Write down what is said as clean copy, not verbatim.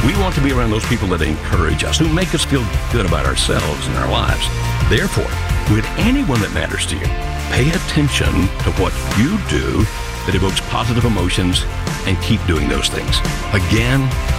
We want to be around those people that encourage us, who make us feel good about ourselves and our lives. Therefore, with anyone that matters to you, pay attention to what you do that evokes positive emotions and keep doing those things. Again,